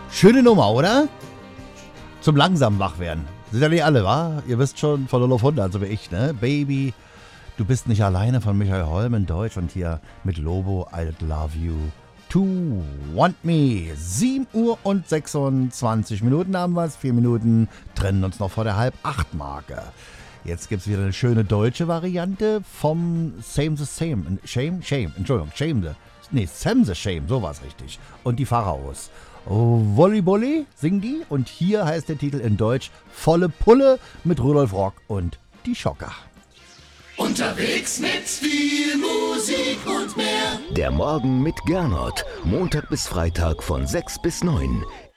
Schöne Nummer, oder? Zum langsam wach werden. Sind ja nicht alle, wa? Ihr wisst schon, von 0 auf 100, so wie ich, ne? Baby, du bist nicht alleine von Michael Holm in Deutsch und hier mit Lobo, I Love You to Want Me. 7 Uhr und 26 Minuten haben wir es. 4 Minuten trennen uns noch vor der Halb-8-Marke. Jetzt gibt es wieder eine schöne deutsche Variante vom Same the Same. Shame, Entschuldigung, Sam the Shame, so war es richtig. Und die Pharaos. Volleyball singen die und hier heißt der Titel in Deutsch Volle Pulle mit Rudolf Rock und die Schocker. Unterwegs mit viel Musik und mehr. Der Morgen mit Gernot. Montag bis Freitag von 6 bis 9.